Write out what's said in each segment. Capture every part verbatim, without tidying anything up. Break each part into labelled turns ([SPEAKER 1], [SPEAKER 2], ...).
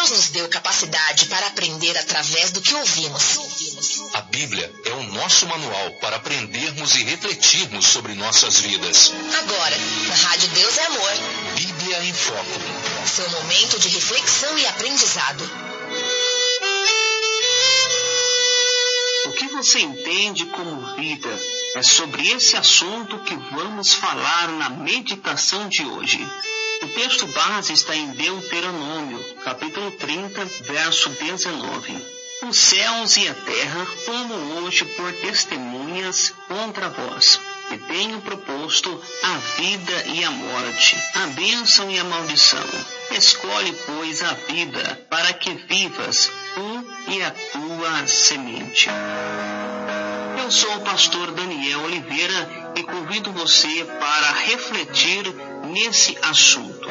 [SPEAKER 1] Deus nos deu capacidade para aprender através do que ouvimos.
[SPEAKER 2] A Bíblia é o nosso manual para aprendermos e refletirmos sobre nossas vidas.
[SPEAKER 1] Agora, na Rádio Deus é Amor.
[SPEAKER 2] Bíblia em Foco.
[SPEAKER 1] Seu momento de reflexão e aprendizado.
[SPEAKER 3] O que você entende como vida? É sobre esse assunto que vamos falar na meditação de hoje. O texto base está em Deuteronômio, capítulo trinta, verso dezenove. Os céus e a terra tomo hoje por testemunhas contra vós, e tenho proposto a vida e a morte, a bênção e a maldição. Escolhe, pois, a vida, para que vivas, tu e a tua semente. Eu sou o pastor Daniel Oliveira e convido você para refletir nesse assunto.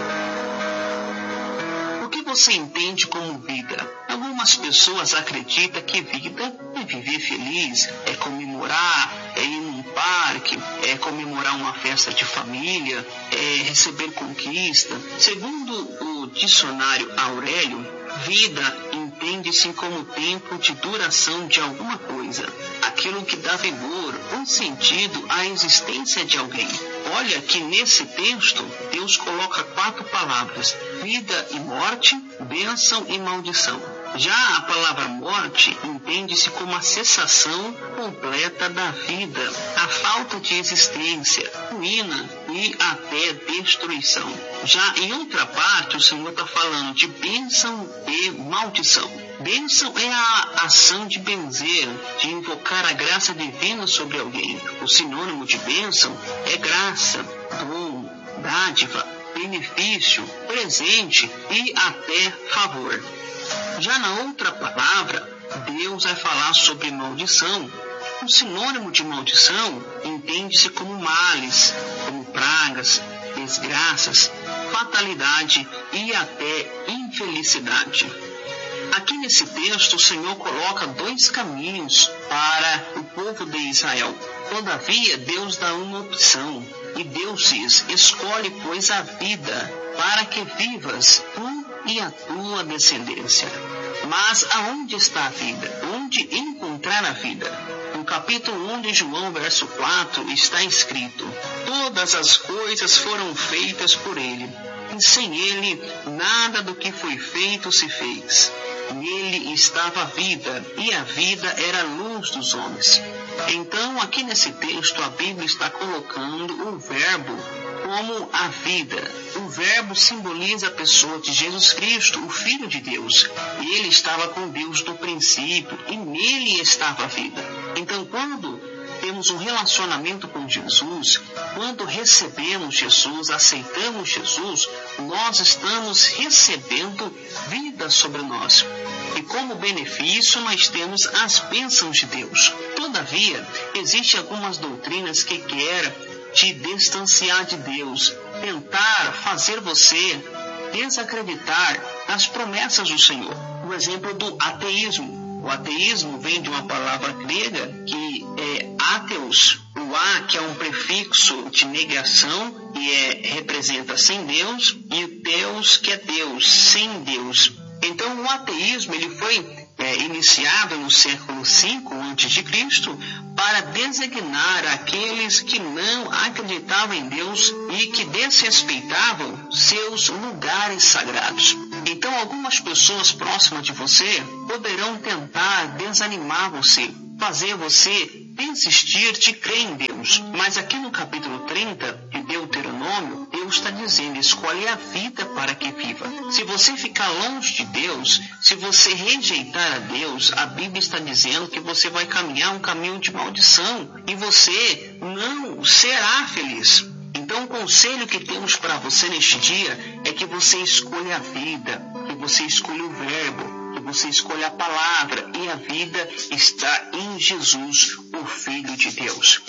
[SPEAKER 3] O que você entende como vida? Algumas pessoas acreditam que vida é viver feliz, é comemorar, é ir num parque, é comemorar uma festa de família, é receber conquista. Segundo o dicionário Aurélio, vida entende-se como tempo de duração de alguma coisa, aquilo que dá vigor ou sentido à existência de alguém. Olha que nesse texto, Deus coloca quatro palavras: vida e morte, bênção e maldição. Já a palavra morte entende-se como a cessação completa da vida, a falta de existência, ruína e até destruição. Já em outra parte, o Senhor está falando de bênção e maldição. Bênção é a ação de benzer, de invocar a graça divina sobre alguém. O sinônimo de bênção é graça, dom, dádiva, benefício, presente e até favor. Já na outra palavra, Deus vai falar sobre maldição. O sinônimo de maldição entende-se como males, como pragas, desgraças, fatalidade e até infelicidade. Aqui nesse texto, o Senhor coloca dois caminhos para o povo de Israel. Todavia, Deus dá uma opção. E Deus diz: escolhe, pois, a vida, para que vivas tu e a tua descendência. Mas aonde está a vida? Onde encontrar a vida? No capítulo um de João, verso quatro, está escrito: todas as coisas foram feitas por ele, e sem ele nada do que foi feito se fez. Nele estava a vida, e a vida era a luz dos homens. Então, aqui nesse texto, a Bíblia está colocando o verbo como a vida. O verbo simboliza a pessoa de Jesus Cristo, o Filho de Deus. E ele estava com Deus do princípio, e nele estava a vida. Então, quando temos um relacionamento com Jesus, quando recebemos Jesus, aceitamos Jesus, nós estamos recebendo vida sobre nós. E como benefício, nós temos as bênçãos de Deus. Todavia, existem algumas doutrinas que querem te distanciar de Deus, tentar fazer você desacreditar as promessas do Senhor. O exemplo do ateísmo. O ateísmo vem de uma palavra grega que é ateos. O a, que é um prefixo de negação, e é, representa sem Deus, e o teos, que é Deus, sem Deus. Então, o ateísmo ele foi é, iniciado no século cinco antes de Cristo para designar aqueles que não acreditavam em Deus e que desrespeitavam seus lugares sagrados. Então, algumas pessoas próximas de você poderão tentar desanimar você, fazer você desistir de crer em Deus. Mas aqui no capítulo trinta de Deuteronômio, Deus está dizendo: escolhe a vida para que viva. Se você ficar longe de Deus, se você rejeitar a Deus, a Bíblia está dizendo que você vai caminhar um caminho de maldição e você não será feliz. Então, o conselho que temos para você neste dia é que você escolha a vida, que você escolha o verbo, que você escolha a palavra, e a vida está em Jesus, o Filho de Deus.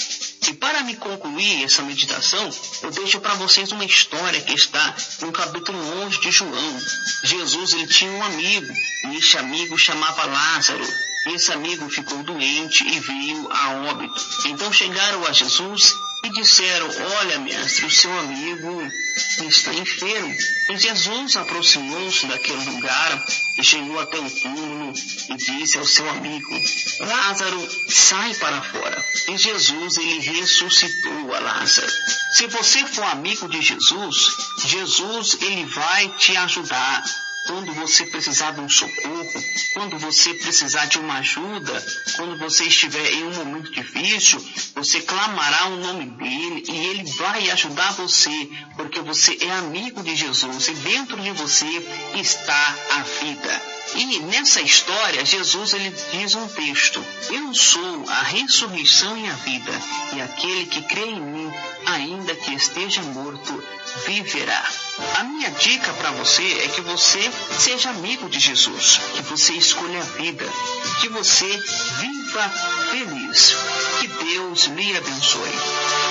[SPEAKER 3] E para me concluir essa meditação, eu deixo para vocês uma história que está no capítulo onze de João. Jesus ele tinha um amigo, e esse amigo chamava Lázaro. Esse amigo ficou doente e veio a óbito. Então chegaram a Jesus e disseram: olha, mestre, o seu amigo está enfermo. E Jesus aproximou-se daquele lugar e chegou até o túmulo e disse ao seu amigo: Lázaro, sai para fora. E Jesus, ele ressuscitou a Lázaro. Se você for amigo de Jesus, Jesus, ele vai te ajudar. Quando você precisar de um socorro, quando você precisar de uma ajuda, quando você estiver em um momento difícil, você clamará o nome dele e ele vai ajudar você, porque você é amigo de Jesus e dentro de você está a vida. E nessa história, Jesus ele diz um texto: eu sou a ressurreição e a vida, e aquele que crê em mim, ainda que esteja morto, viverá. A minha dica para você é que você seja amigo de Jesus, que você escolha a vida, que você viva feliz. Que Deus lhe abençoe.